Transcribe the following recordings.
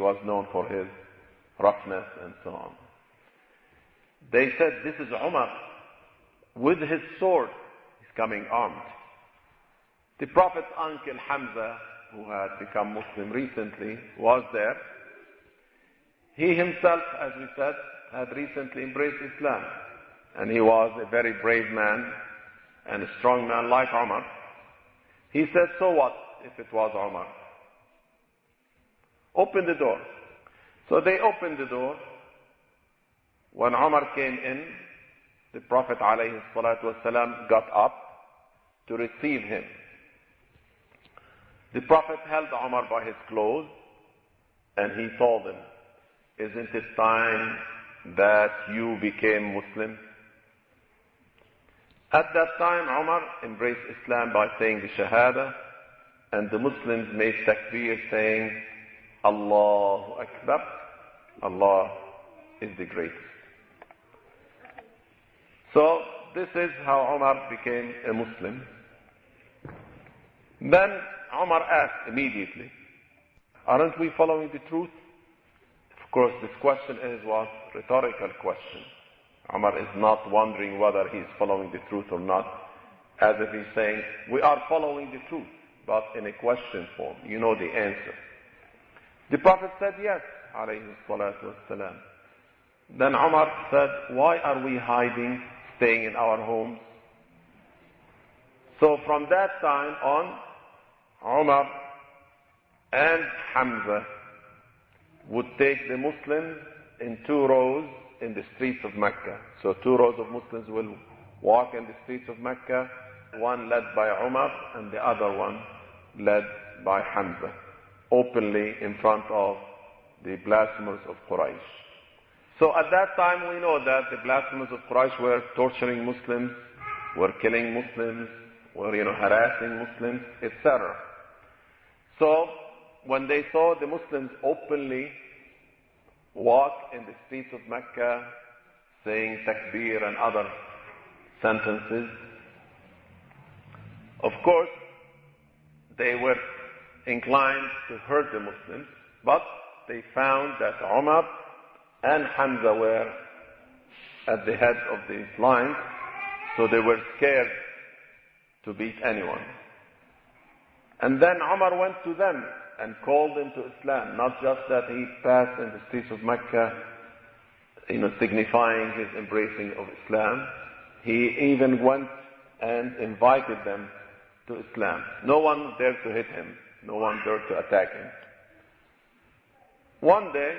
was known for his roughness and so on. They said, this is Umar with his sword. He's coming armed. The Prophet's uncle Hamza, who had become Muslim recently, was there. He himself, as we said, had recently embraced Islam. And he was a very brave man and a strong man like Umar. He said, so what if it was Umar? Open the door. So they opened the door. When Umar came in, the Prophet ﷺ got up to receive him. The Prophet held Umar by his clothes and he told him, isn't it time that you became Muslim? At that time, Umar embraced Islam by saying the Shahada, and the Muslims made takbir saying, Allahu Akbar, Allah is the greatest. So, this is how Umar became a Muslim. Then Umar asked immediately, aren't we following the truth? Of course, this question was a rhetorical question. Umar is not wondering whether he is following the truth or not, as if he's saying, we are following the truth, but in a question form. You know the answer. The Prophet said yes, alayhi salatu wassalam. Then Umar said, why are we hiding, staying in our homes? So from that time on, Umar and Hamza would take the Muslims in 2 rows in the streets of Mecca. So 2 rows of Muslims will walk in the streets of Mecca, one led by Umar and the other one led by Hamza, openly in front of the blasphemers of Quraysh. So at that time we know that the blasphemers of Quraysh were torturing Muslims, were killing Muslims, were harassing Muslims, etc. So when they saw the Muslims openly walk in the streets of Mecca saying takbir and other sentences, of course they were inclined to hurt the Muslims, but they found that Umar and Hamza were at the head of these lines, so they were scared to beat anyone. And then Umar went to them and called them to Islam. Not just that he passed in the streets of Mecca, signifying his embracing of Islam. He even went and invited them to Islam. No one dared to hit him. No one dared to attack him. One day,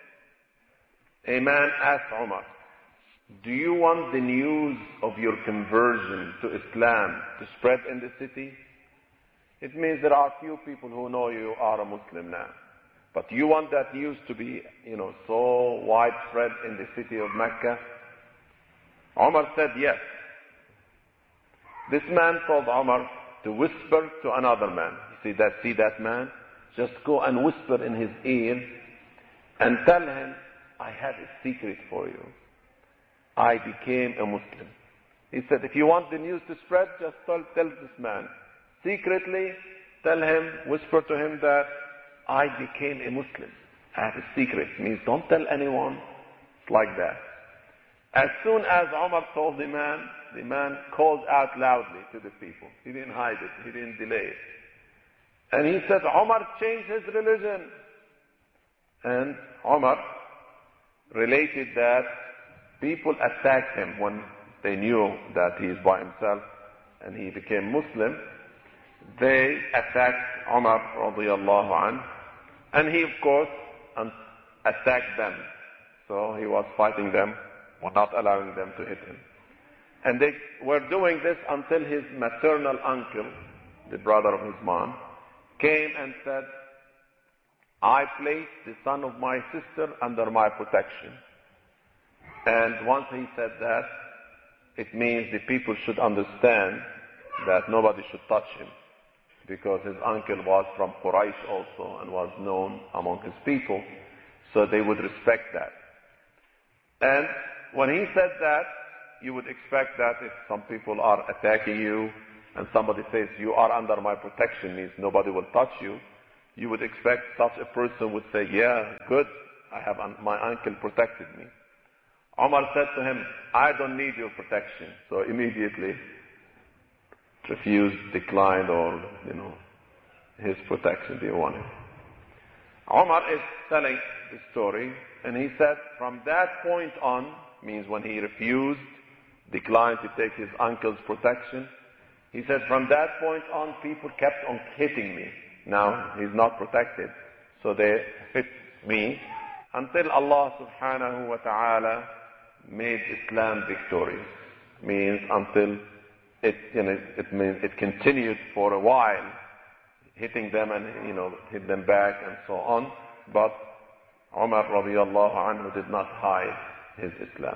a man asked Umar, do you want the news of your conversion to Islam to spread in the city? It means there are few people who know you are a Muslim now. But you want that news to be, so widespread in the city of Mecca? Umar said yes. This man told Umar to whisper to another man. See that man? Just go and whisper in his ear and tell him, I have a secret for you. I became a Muslim. He said, if you want the news to spread, just tell this man. Secretly, tell him, whisper to him that I became a Muslim. I have a secret. It means don't tell anyone. It's like that. As soon as Umar told the man called out loudly to the people. He didn't hide it. He didn't delay it. And he said, Umar changed his religion. And Umar related that people attacked him when they knew that he is by himself and he became Muslim. They attacked Umar radiallahu anhu, and he of course attacked them. So he was fighting them, or not allowing them to hit him. And they were doing this until his maternal uncle, the brother of his mom, came and said, I placed the son of my sister under my protection. And once he said that, it means the people should understand that nobody should touch him, because his uncle was from Quraysh also and was known among his people, so they would respect that. And when he said that, you would expect that if some people are attacking you and somebody says you are under my protection, means nobody will touch you, you would expect such a person would say, yeah, good, my uncle protected me. Umar said to him, I don't need your protection. So immediately refused, declined, or, his protection, they wanted. Umar is telling the story, and he said from that point on, means when he refused, declined to take his uncle's protection, he said from that point on, people kept on hitting me. Now he's not protected, so they hit me until Allah subhanahu wa ta'ala made Islam victorious. Means until it continued for a while, hitting them and hit them back and so on. But Umar radiallahu anhu did not hide his Islam.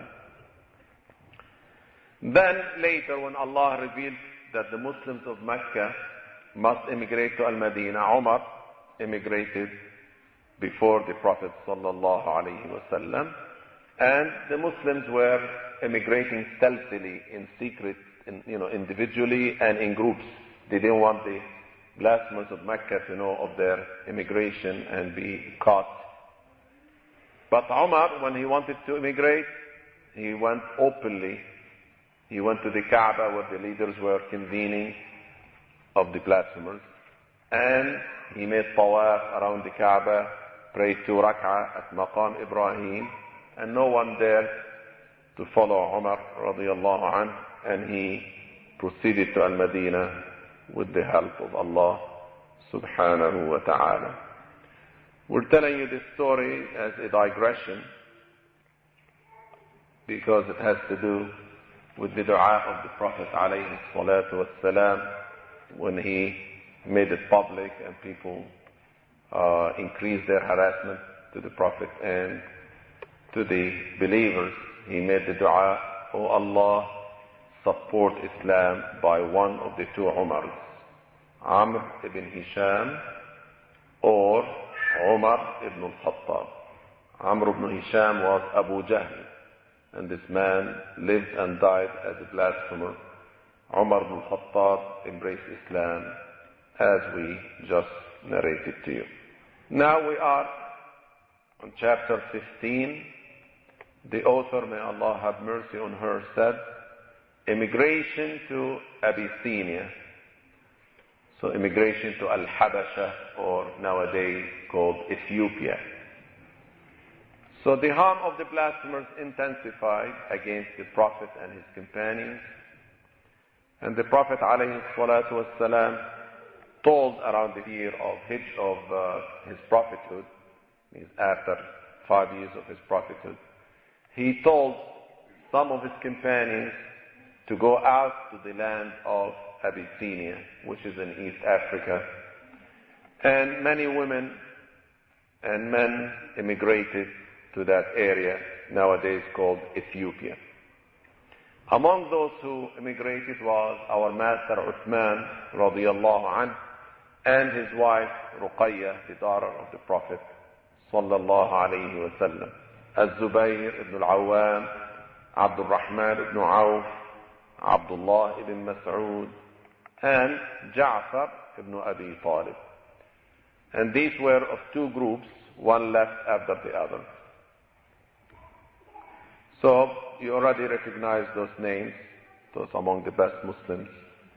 Then later, when Allah revealed that the Muslims of Mecca must immigrate to Al-Madinah, Umar immigrated before the Prophet sallallahu alaihi wasallam, and the Muslims were immigrating stealthily, in secret, individually and in groups. They didn't want the blasphemers of Mecca to know of their immigration and be caught. But Umar, when he wanted to immigrate, he went openly. He went to the Kaaba where the leaders were convening of the blasphemers, and he made tawaf around the Kaaba, prayed 2 rak'ah at Maqam Ibrahim, and no one dared to follow Umar radiallahu anhu, and he proceeded to Al-Madinah with the help of Allah subhanahu wa ta'ala. We're telling you this story as a digression because it has to do with the dua of the Prophet alayhi salatu wassalam when he made it public and people increased their harassment to the Prophet and to the believers. He made the dua, "O Allah, support Islam by one of the 2 Umars, Amr ibn Hisham or Umar ibn al-Khattab." Amr ibn Hisham was Abu Jahl, and this man lived and died as a blasphemer. Umar ibn al-Khattab embraced Islam, as we just narrated to you. Now we are on chapter 15. The author, may Allah have mercy on her, said, immigration to Abyssinia. So immigration to Al-Habasha, or nowadays called Ethiopia. So the harm of the blasphemers intensified against the Prophet and his companions. And the Prophet ﷺ told around the year of his prophethood, means after 5 years of his prophethood, he told some of his companions to go out to the land of Abyssinia, which is in East Africa. And many women and men immigrated to that area, nowadays called Ethiopia. Among those who immigrated was our master Uthman radiallahu anhu and his wife Ruqayyah, the daughter of the Prophet sallallahu alayhi wa sallam, Az-Zubayr ibn al-Awwam, Abdul Rahman ibn Auf, Abdullah ibn Mas'ud, and Ja'far ibn Abi Talib. And these were of 2 groups, one left after the other. So you already recognize those names, those among the best Muslims.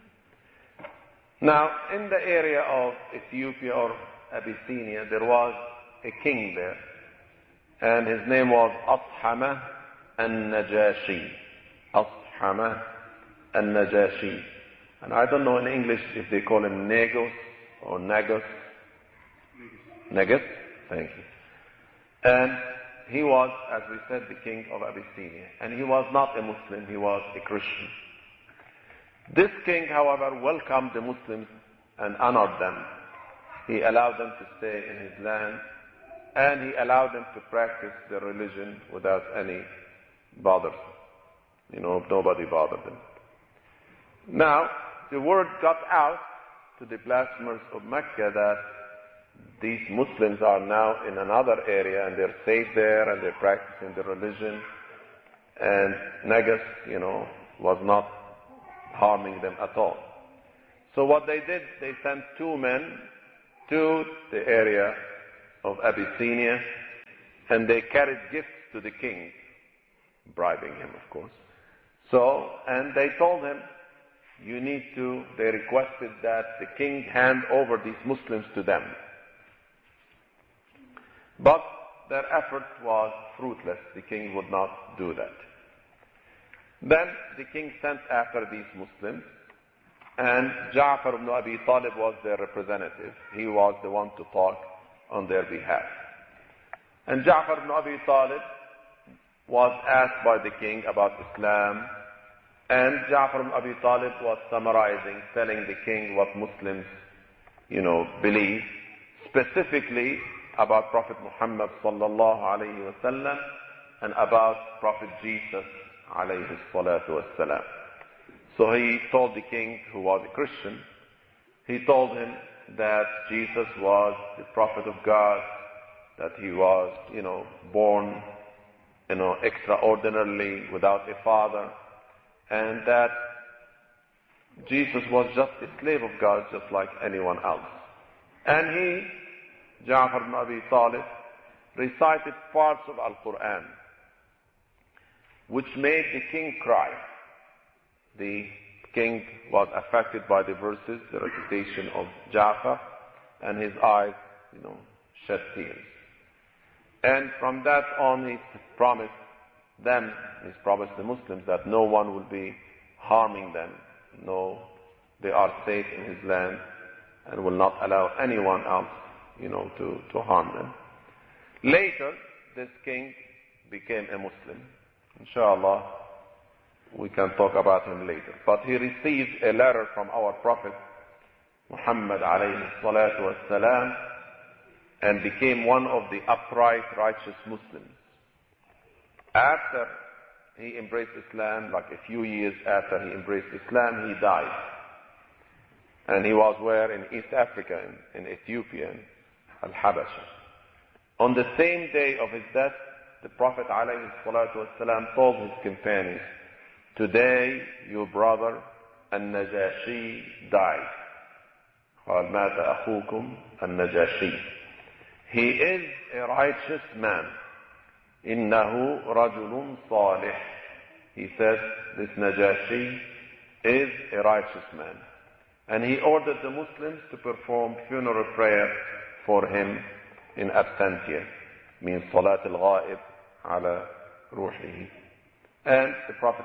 Now, in the area of Ethiopia or Abyssinia, there was a king there, and his name was Ashama al-Najashi. Ashama al-Najashi. And I don't know in English if they call him Negos or Nagos. Negus? Thank you. And he was, as we said, the king of Abyssinia. And he was not a Muslim, he was a Christian. This king, however, welcomed the Muslims and honored them. He allowed them to stay in his land, and he allowed them to practice their religion without any bother. Nobody bothered them. Now, the word got out to the blasphemers of Mecca that these Muslims are now in another area and they're safe there and they're practicing their religion. And Nagas, was not harming them at all. So what they did, they sent 2 men to the area of Abyssinia, and they carried gifts to the king, bribing him, of course. And they told him, they requested that the king hand over these Muslims to them. But their effort was fruitless. The king would not do that. Then the king sent after these Muslims, and Ja'far ibn Abi Talib was their representative. He was the one to talk on their behalf. And Ja'far ibn Abi Talib was asked by the king about Islam, and Ja'far ibn Abi Talib was summarizing, telling the king what Muslims, believe, specifically about Prophet Muhammad sallallahu alayhi wasallam and about Prophet Jesus alayhi salatu wassalam. So he told the king, who was a Christian, he told him that Jesus was the Prophet of God, that he was, born, extraordinarily without a father, and that Jesus was just a slave of God, just like anyone else. And Ja'far ibn Abi Talib, recited parts of Al-Quran, which made the king cry. The king was affected by the verses, the recitation of Ja'far, and his eyes, shed tears. And from that on, he promised the Muslims that no one will be harming them. No, they are safe in his land and will not allow anyone else, to harm them. Later, this king became a Muslim. Inshallah, we can talk about him later. But he received a letter from our Prophet Muhammad alayhi salatu wassalam and became one of the upright, righteous Muslims. After he embraced Islam, like a few years after he embraced Islam, he died. And he was where? In East Africa, in Ethiopia, in Al-Habasha. On the same day of his death, the Prophet ﷺ told his companions, today your brother Al-Najashi died. قال مات أخوكم النجاشي. He is a righteous man. إنه رجل صالح. He says this Najashi is a righteous man. And he ordered the Muslims to perform funeral prayer for him in absentia, means Salat al-Ghaib ala ruhihi. And the Prophet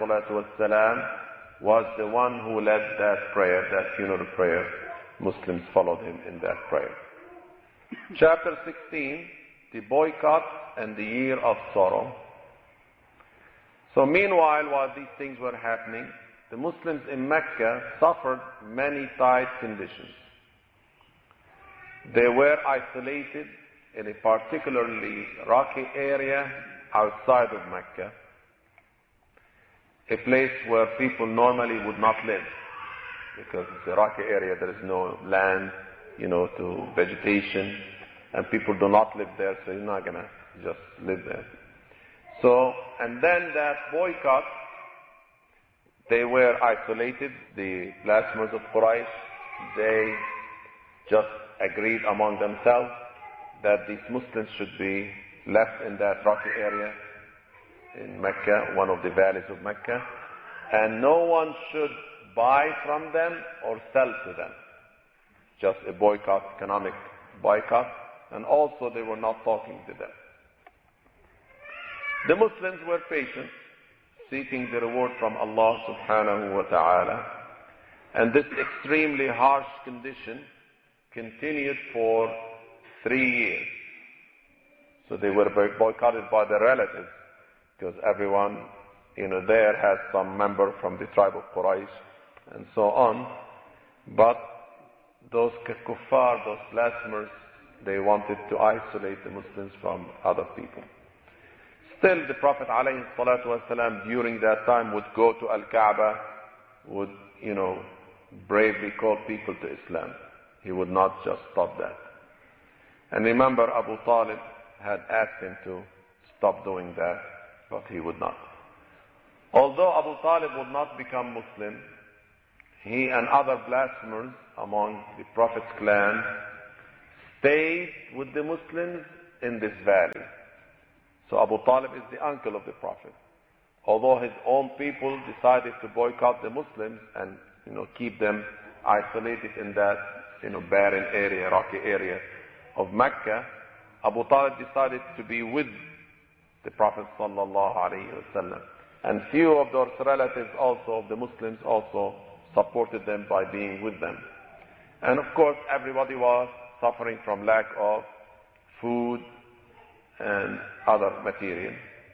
ﷺ was the one who led that prayer, that funeral prayer. Muslims followed him in that prayer. Chapter 16, the boycott and the year of sorrow. So meanwhile, while these things were happening, the Muslims in Mecca suffered many tight conditions. They were isolated in a particularly rocky area outside of Mecca, a place where people normally would not live, because it's a rocky area, there is no land, to vegetation, and people do not live there, so you're not going to just live there. So, and then that boycott, they were isolated, the blasphemers of Quraysh, they just agreed among themselves that these Muslims should be left in that rocky area in Mecca, one of the valleys of Mecca, and no one should buy from them or sell to them. Just a boycott, economic boycott, and also they were not talking to them. The Muslims were patient, seeking the reward from Allah subhanahu wa ta'ala, and this extremely harsh condition continued for 3 years. So they were boycotted by their relatives, because everyone, there has some member from the tribe of Quraysh, and so on. But those kuffar, those blasphemers, they wanted to isolate the Muslims from other people. Still, the Prophet ﷺ during that time would go to Al-Kaaba, would, bravely call people to Islam. He would not just stop that. And remember, Abu Talib had asked him to stop doing that, but he would not. Although Abu Talib would not become Muslim, he and other blasphemers among the Prophet's clan stayed with the Muslims in this valley. So Abu Talib is the uncle of the Prophet. Although his own people decided to boycott the Muslims and keep them isolated in that barren area, rocky area of Mecca, Abu Talib decided to be with the Prophet sallallahu alaihi wasallam. And few of those relatives also of the Muslims also supported them by being with them. And of course everybody was suffering from lack of food and other material.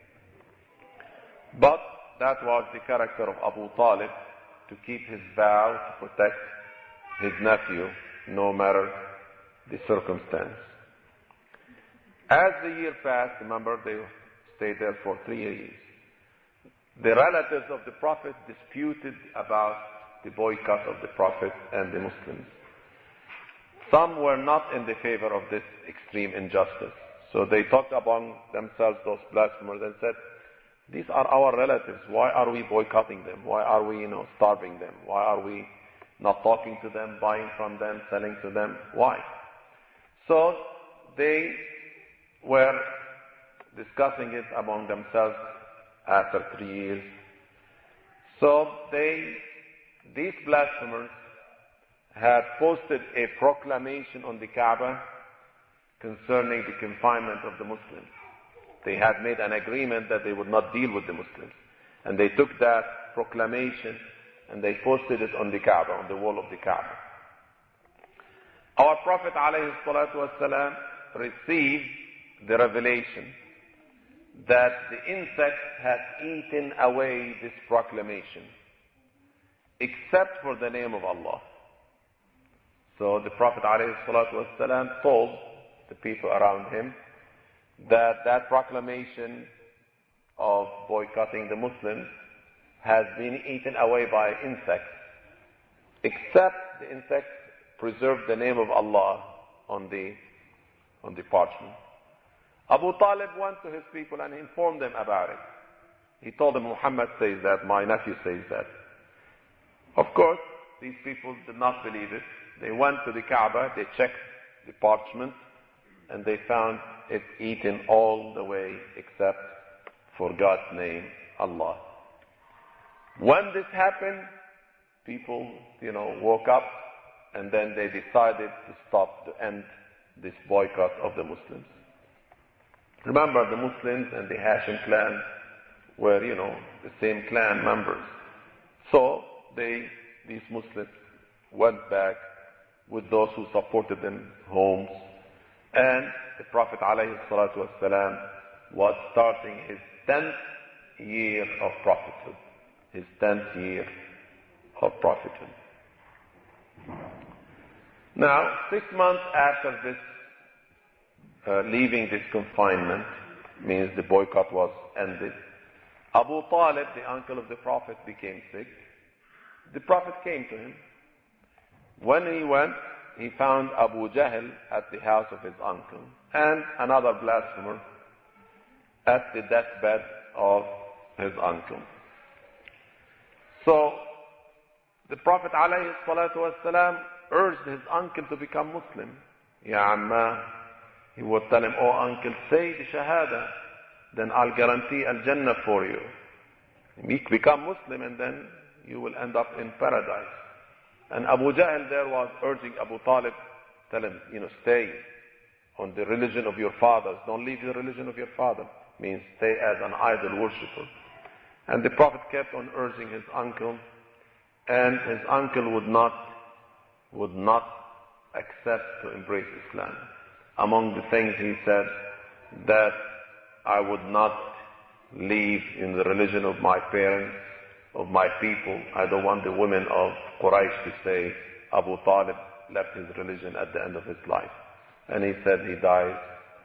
But that was the character of Abu Talib, to keep his vow to protect his nephew no matter the circumstance. As the year passed, remember they stayed there for 3 years, the relatives of the Prophet disputed about the boycott of the Prophet and the Muslims. Some were not in the favor of this extreme injustice. So they talked among themselves, those blasphemers, and said, these are our relatives. Why are we boycotting them? Why are we, starving them? Why are we not talking to them, buying from them, selling to them? Why? So they were discussing it among themselves after 3 years. So these blasphemers had posted a proclamation on the Kaaba concerning the confinement of the Muslims. They had made an agreement that they would not deal with the Muslims. And they took that proclamation and they posted it on the Kaaba, on the wall of the Kaaba. Our Prophet ﷺ received the revelation that the insects had eaten away this proclamation, except for the name of Allah. So the Prophet ﷺ told the people around him that proclamation of boycotting the Muslims has been eaten away by insects, except the insects preserved the name of Allah on the parchment. Abu Talib went to his people and informed them about it. He told them, Muhammad says that, my nephew says that. Of course, these people did not believe it. They went to the Kaaba, they checked the parchment, and they found it eaten all the way except for God's name, Allah. When this happened, people, woke up, and then they decided to end this boycott of the Muslims. Remember, the Muslims and the Hashim clan were, the same clan members. So these Muslims went back with those who supported them homes, and the Prophet ﷺ was starting his 10th year of prophethood. His 10th year of prophethood. Now, 6 months after this, leaving this confinement, means the boycott was ended, Abu Talib, the uncle of the Prophet, became sick. The Prophet came to him. When he went, he found Abu Jahl at the house of his uncle and another blasphemer at the deathbed of his uncle. So the Prophet ﷺ urged his uncle to become Muslim. Ya Amma, he would tell him, oh uncle, say the Shahada, then I'll guarantee Al-Jannah for you. Become Muslim and then you will end up in paradise. And Abu Jahl there was urging Abu Talib, tell him, stay on the religion of your fathers. Don't leave the religion of your father. Means stay as an idol worshipper. And the Prophet kept on urging his uncle, and his uncle would not accept to embrace Islam. Among the things he said, that I would not leave in the religion of my parents, of my people. I don't want the women of Quraysh to say Abu Talib left his religion at the end of his life. And he said he died,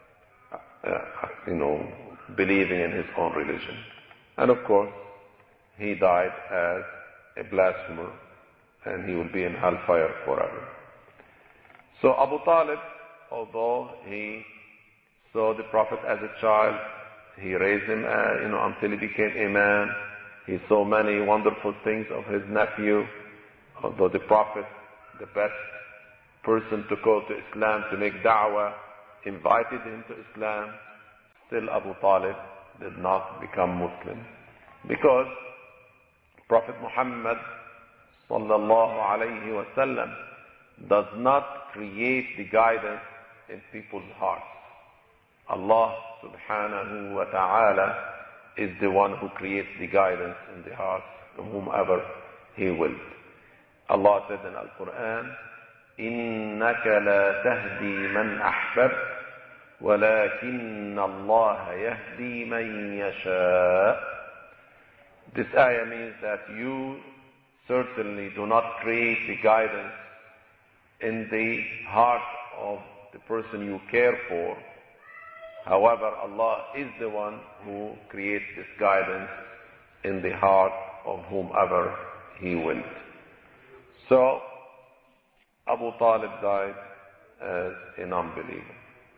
believing in his own religion. And of course, he died as a blasphemer, and he will be in hellfire forever. So Abu Talib, although he saw the Prophet as a child, he raised him, until he became a man. He saw many wonderful things of his nephew, although the Prophet, the best person to call to Islam, to make da'wah, invited him to Islam, still Abu Talib did not become Muslim. Because Prophet Muhammad sallallahu alayhi wa sallam does not create the guidance in people's hearts. Allah subhanahu wa ta'ala is the one who creates the guidance in the hearts of whomever He will. Allah said in Al-Quran, إِنَّكَ لَا تَهْدِي مَنْ أَحْبَبْتَ وَلَكِنَّ اللَّهَ يَهْدِي مَنْ يَشَاءُ. This ayah means that you certainly do not create the guidance in the heart of the person you care for. However, Allah is the one who creates this guidance in the heart of whomever He will. So, Abu Talib died as a non-believer.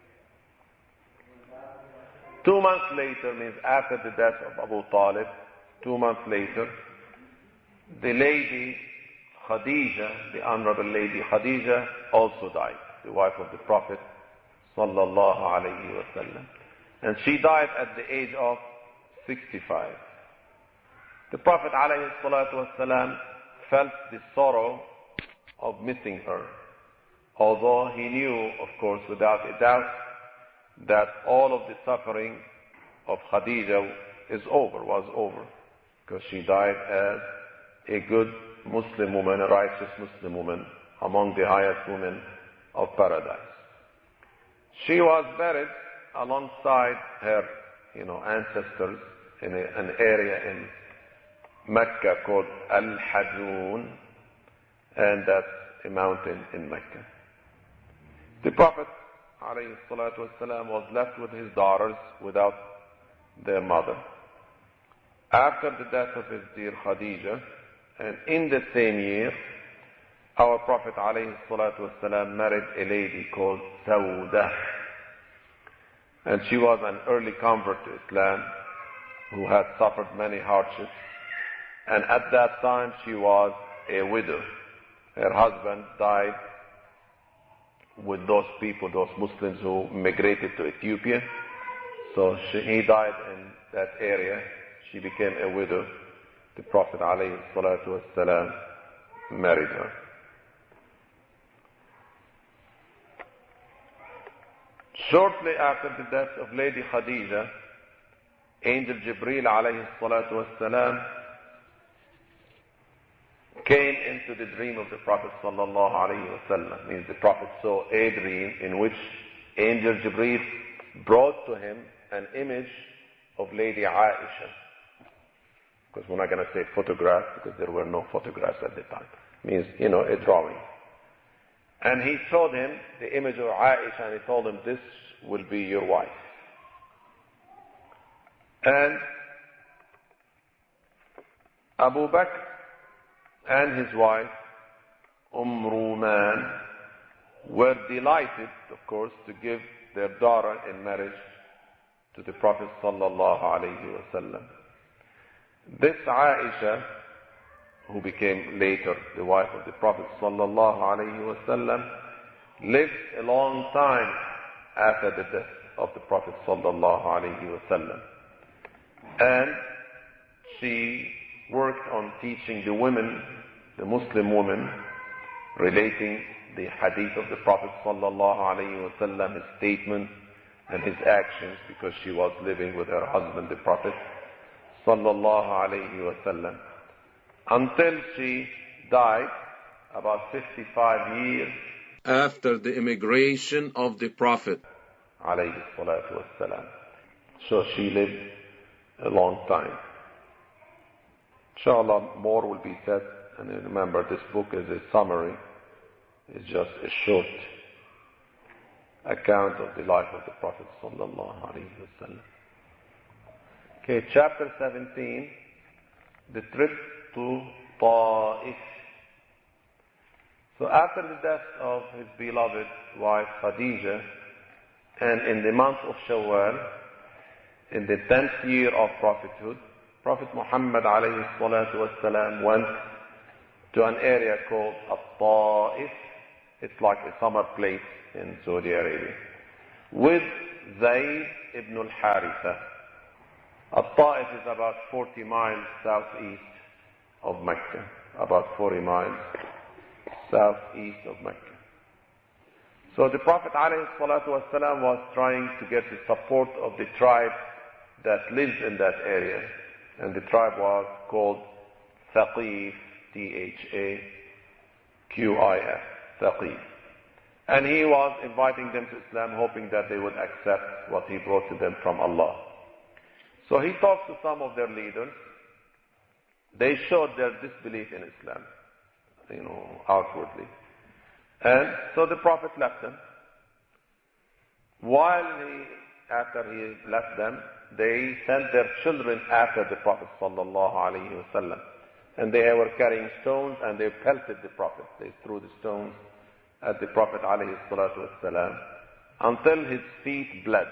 2 months later, means after the death of Abu Talib, 2 months later, the lady Khadija, the honorable lady Khadija, also died, the wife of the Prophet sallallahu alayhi wa sallam. And she died at the age of 65. The Prophet alayhi salatu wa sallam felt the sorrow of missing her, although he knew, of course, without a doubt, that all of the suffering of Khadija was over, because she died as a good Muslim woman, a righteous Muslim woman, among the highest women of paradise. She was buried alongside her, ancestors in an area in Mecca called Al-Hajun, and that's a mountain in Mecca. The Prophet ﷺ was left with his daughters without their mother. After the death of his dear Khadija, and in the same year, our Prophet ﷺ married a lady called Sauda. And she was an early convert to Islam who had suffered many hardships. And at that time she was a widow. Her husband died with those people, those Muslims who migrated to Ethiopia. So he died in that area. She became a widow. The Prophet ﷺ married her. Shortly after the death of Lady Khadija, Angel Jibreel alayhi salatu wassalam came into the dream of the Prophet sallallahu alayhi wasallam. Means the Prophet saw a dream in which Angel Jibreel brought to him an image of Lady Aisha. Because we're not going to say photograph, because there were no photographs at the time. Means, a drawing. And he showed him the image of Aisha, and he told him, this will be your wife. And Abu Bakr and his wife, Ruman, were delighted, of course, to give their daughter in marriage to the Prophet sallallahu alayhi wasallam. This Aisha, who became later the wife of the Prophet sallallahu alayhi wasallam, lived a long time after the death of the Prophet sallallahu alayhi wasallam. And she worked on teaching the women, the Muslim women, relating the hadith of the Prophet sallallahu alayhi wasallam, his statements and his actions, because she was living with her husband, the Prophet sallallahu alayhi wasallam, until she died about 55 years after the immigration of the Prophet alayhi salatu wassalam. So she lived a long time. Inshallah, more will be said. And remember, this book is a summary. It's just a short account of the life of the Prophet sallallahu alaihi wasallam. Okay, chapter 17, the trip to Ta'if. So after the death of his beloved wife Khadija, and in the month of Shawwal, in the 10th year of prophethood, Prophet Muhammad alayhi salatu wasalam went to an area called At-Ta'if, It's like a summer place in Saudi Arabia. With Zayd ibn al-Haritha. Al-Ta'if is about 40 miles southeast of Mecca. About 40 miles southeast of Mecca. So the Prophet ﷺ was trying to get the support of the tribe that lives in that area. And the tribe was called Thaqif, Thaqif, Thaqif. And he was inviting them to Islam, hoping that they would accept what he brought to them from Allah. So he talked to some of their leaders. They showed their disbelief in Islam, outwardly. And so the Prophet left them. After he left them, they sent their children after the Prophet ﷺ. And they were carrying stones and they pelted the Prophet. They threw the stones at the Prophet ﷺ until his feet bled.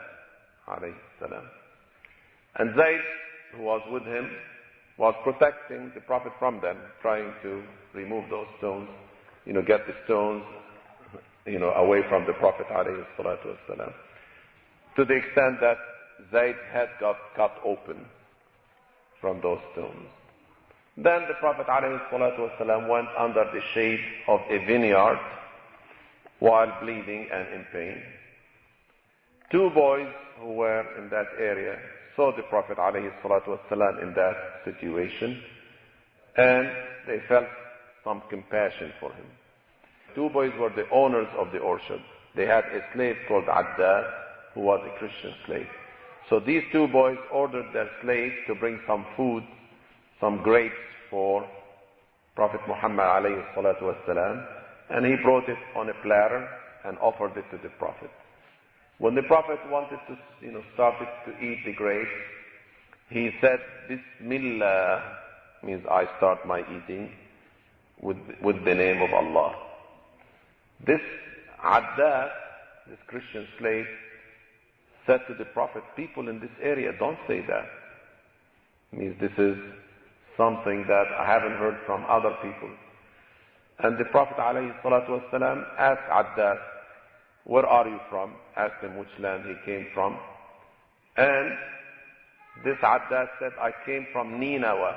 And Zayd, who was with him, was protecting the Prophet from them, trying to remove those stones, get the stones, away from the Prophet ﷺ. To the extent that Zayd's head got cut open from those stones. Then the Prophet ﷺ went under the shade of a vineyard while bleeding and in pain. Two boys who were in that area saw the Prophet ﷺ in that situation, and they felt some compassion for him. Two boys were the owners of the orchard. They had a slave called Addad, who was a Christian slave. So these two boys ordered their slave to bring some food, some grapes for Prophet Muhammad ﷺ, and he brought it on a platter and offered it to the Prophet. When the Prophet wanted to, started to eat the grapes, he said, Bismillah, means I start my eating with the name of Allah. This Addad, this Christian slave, said to the Prophet, people in this area don't say that. Means this is something that I haven't heard from other people. And the Prophet ﷺ asked Addad, where are you from? Asked him which land he came from. And this Addad said, I came from Nineveh.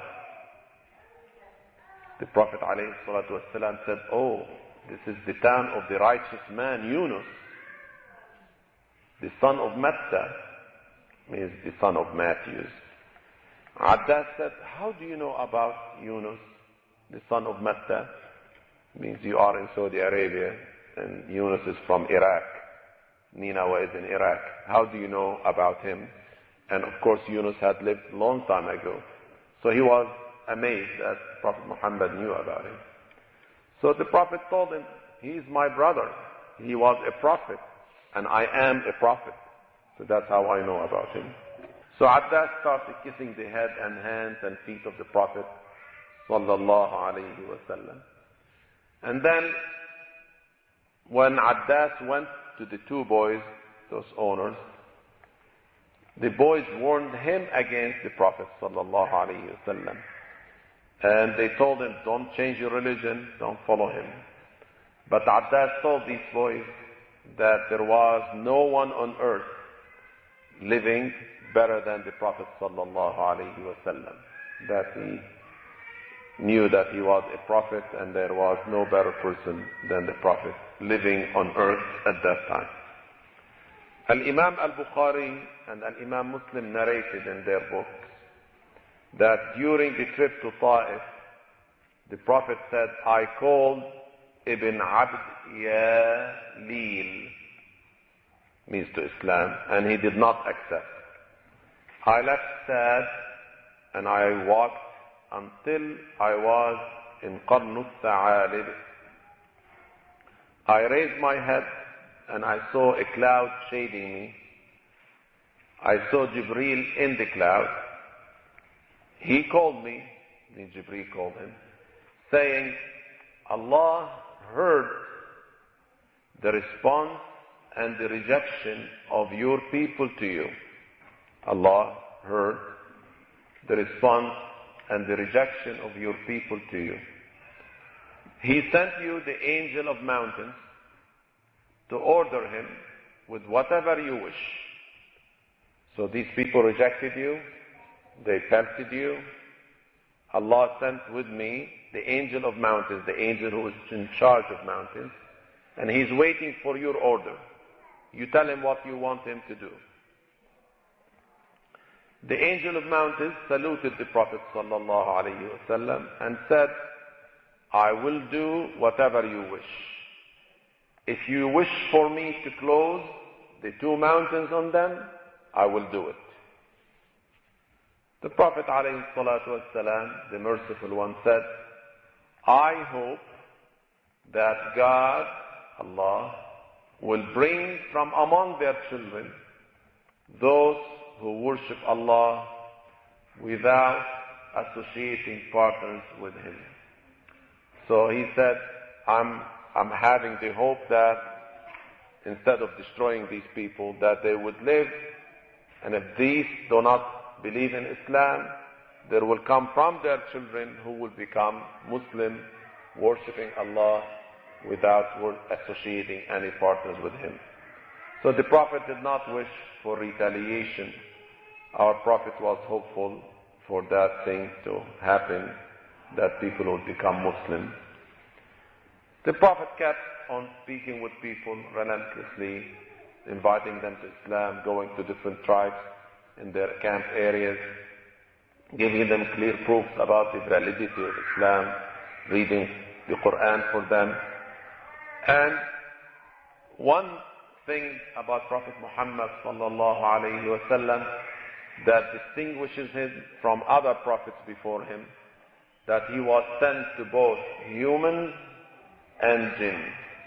The Prophet ﷺ said, oh, this is the town of the righteous man Yunus, the son of Matta, means the son of Matthew. Addad said, how do you know about Yunus, the son of Matta? Means you are in Saudi Arabia and Yunus is from Iraq. Nineveh is in Iraq. How do you know about him? And of course Yunus had lived a long time ago. So he was amazed that Prophet Muhammad knew about him. So the Prophet told him, he is my brother. He was a prophet and I am a prophet. So that's how I know about him. So Addad started kissing the head and hands and feet of the Prophet sallallahu alayhi wasallam. And then when Addad went to the two boys, those owners, the boys warned him against the Prophet sallallahu alayhi wasallam. And they told him, don't change your religion, don't follow him. But Addad told these boys that there was no one on earth living better than the Prophet sallallahu alayhi wasallam. That he knew that he was a prophet and there was no better person than the Prophet living on earth at that time. Al-Imam al-Bukhari and Al-Imam Muslim narrated in their books that during the trip to Ta'if, the Prophet said, I called Ibn Abd Yalil, means to Islam, and he did not accept. I left sad and I walked until I was in Qarn al-Tha'alib. I raised my head and I saw a cloud shading me. I saw Jibreel in the cloud. He called me, Jibreel called him, saying, Allah heard the response and the rejection of your people to you. Allah heard the response and the rejection of your people to you. He sent you the angel of mountains to order him with whatever you wish. So these people rejected you, they pelted you. Allah sent with me the angel of mountains, the angel who is in charge of mountains, and he's waiting for your order. You tell him what you want him to do. The angel of mountains saluted the Prophet ﷺ and said, I will do whatever you wish. If you wish for me to close the two mountains on them, I will do it. The Prophet ﷺ, the merciful one, said, I hope that God, Allah, will bring from among their children those who worship Allah without associating partners with Him. So he said, I'm having the hope that instead of destroying these people, that they would live, and if these do not believe in Islam, there will come from their children who will become Muslim, worshipping Allah without associating any partners with Him. So the Prophet did not wish for retaliation. Our Prophet was hopeful for that thing to happen, that people would become Muslim. The Prophet kept on speaking with people relentlessly, inviting them to Islam, going to different tribes in their camp areas, giving them clear proofs about the validity of Islam, reading the Quran for them. And one thing about Prophet Muhammad sallallahu alayhi wa sallam that distinguishes him from other prophets before him, that he was sent to both humans and jinn.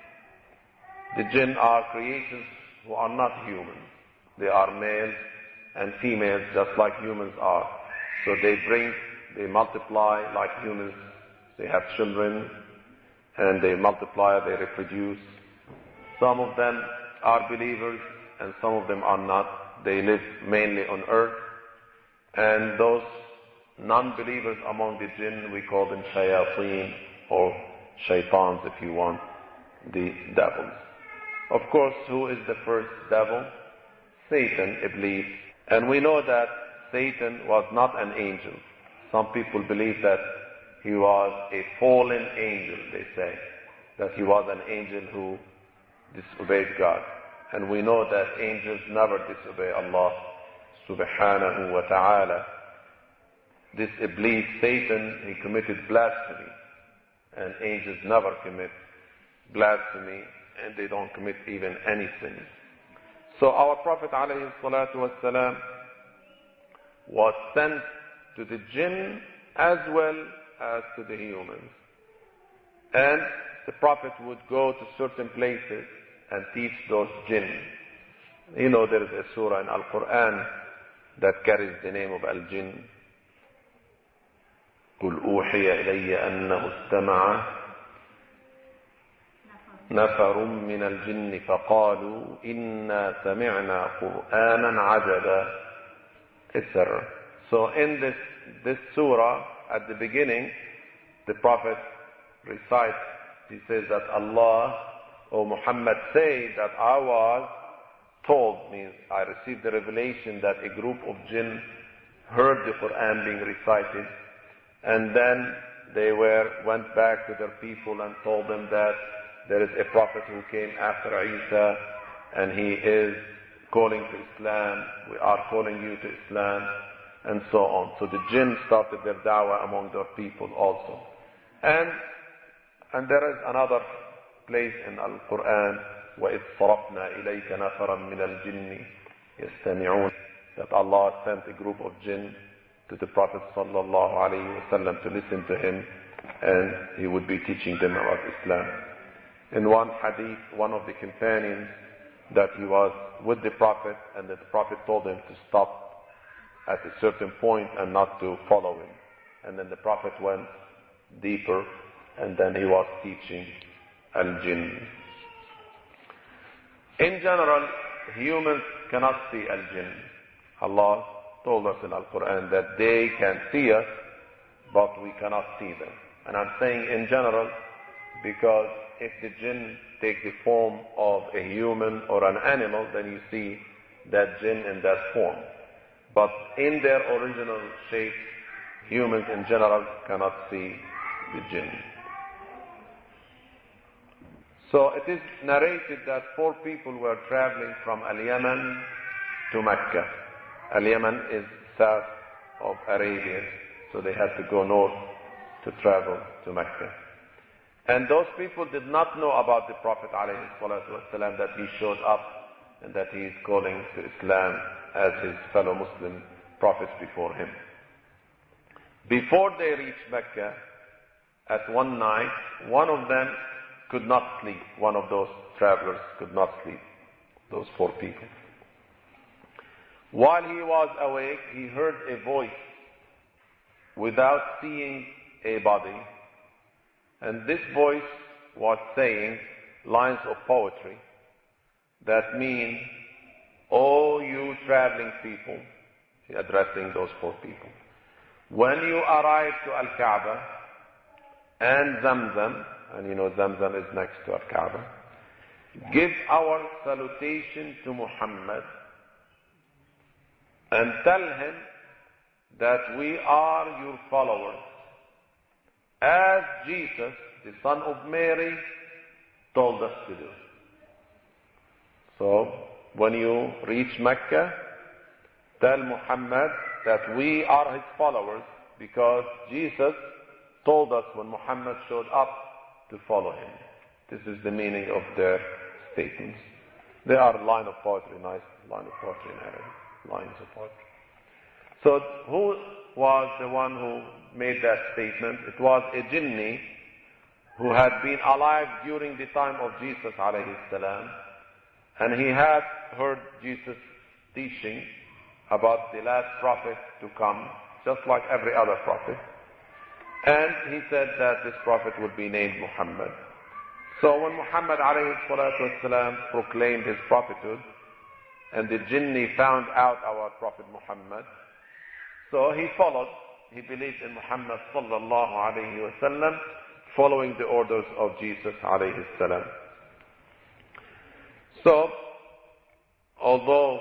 The jinn are creations who are not human. They are males and females just like humans are. So they multiply like humans. They have children and they multiply, they reproduce. Some of them are believers and some of them are not. They live mainly on earth. And those non-believers among the jinn, we call them shayateen or shaitans if you want, the devils. Of course, who is the first devil? Satan, Iblis. And we know that Satan was not an angel. Some people believe that he was a fallen angel, they say. That he was an angel who disobeyed God. And we know that angels never disobey Allah subhanahu wa ta'ala. This Iblis, Satan, he committed blasphemy. And angels never commit blasphemy, and they don't commit even any sin. So our Prophet alayhi salatu wasalam was sent to the jinn as well as to the humans. And the Prophet would go to certain places and teach those jinn. You know, there is a surah in Al-Quran that carries the name of Al-Jinn. قل أوحي إلي أنه استمع نفر من الجن فقالوا إنا سمعنا قرآنا عجبا, etc. So in this surah, at the beginning, the Prophet recites, he says that Allah, O Muhammad, say that I was told, means I received the revelation that a group of jinn heard the Quran being recited, and then they went back to their people and told them that there is a prophet who came after Isa and he is calling to Islam. We are calling you to Islam, and so on. So the jinn started their da'wah among their people also. And there is another place in Al-Quran, وَإِذْ صَرَفْنَا إِلَيْكَ نَفَرًا مِنَ الْجِنِّ يَسْتَمِعُونَ, that Allah sent a group of jinn to the Prophet sallallahu alayhi wasallam to listen to him, and he would be teaching them about Islam. In one hadith, one of the companions, that he was with the Prophet and that the Prophet told him to stop at a certain point and not to follow him. And then the Prophet went deeper and then he was teaching Al-Jinn. In general, humans cannot see Al-Jinn. Allah told us in Al-Quran that they can see us, but we cannot see them. And I'm saying in general because if the jinn take the form of a human or an animal, then you see that jinn in that form. But in their original shape, humans in general cannot see the jinn. So it is narrated that 4 people were traveling from Al-Yaman to Mecca. Al-Yaman is south of Arabia, so they had to go north to travel to Mecca. And those people did not know about the Prophet ﷺ, that he showed up and that he is calling to Islam as his fellow Muslim prophets before him. Before they reached Mecca, at one night, one of them could not sleep. One of those travelers could not sleep, those 4 people. While he was awake, he heard a voice without seeing a body. And this voice was saying lines of poetry that mean, "Oh, you traveling people," addressing those 4 people, "when you arrive to Al-Kaaba and Zamzam," and you know Zamzam is next to Al-Kaaba, "give our salutation to Muhammad and tell him that we are your followers, as Jesus, the son of Mary, told us to do." So, when you reach Mecca, tell Muhammad that we are his followers because Jesus told us when Muhammad showed up to follow him. This is the meaning of their statements. They are a line of poetry, nice line of poetry in Arabic, lines of poetry. So, who was the one who made that statement? It was a jinni who had been alive during the time of Jesus alayhi salam, and he had heard Jesus teaching about the last prophet to come, just like every other prophet. And he said that this prophet would be named Muhammad. So when Muhammad alayhi salatu wasalam proclaimed his prophethood, and the jinni found out our Prophet Muhammad, so he followed. He believed in Muhammad sallallahu alayhi wasallam, following the orders of Jesus alayhi salam. So, although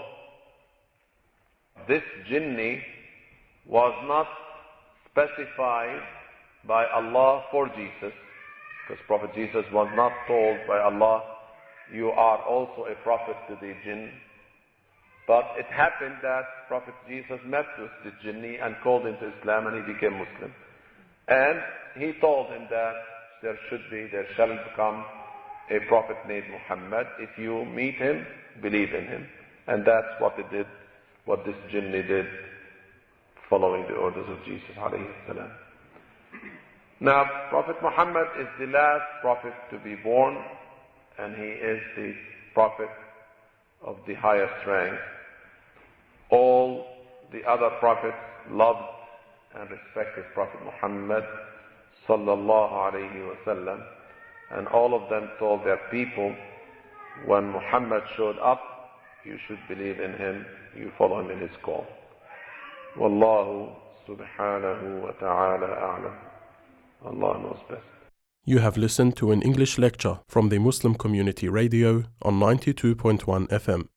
this jinni was not specified by Allah for Jesus, because Prophet Jesus was not told by Allah, "You are also a prophet to the jinn," but it happened that Prophet Jesus met with the jinni and called him to Islam, and he became Muslim. And he told him that there shall become a prophet named Muhammad. If you meet him, believe in him. And that's what they did, what this jinni did, following the orders of Jesus alayhi salam. Now, Prophet Muhammad is the last prophet to be born, and he is the prophet of the highest rank. All the other prophets loved and respected Prophet Muhammad sallallahu alayhi wasallam, and all of them told their people, when Muhammad showed up, you should believe in him, you follow him in his call. Wallahu subhanahu wa ta'ala a'lam. Allah knows best. You have listened to an English lecture from the Muslim Community Radio on 92.1 FM.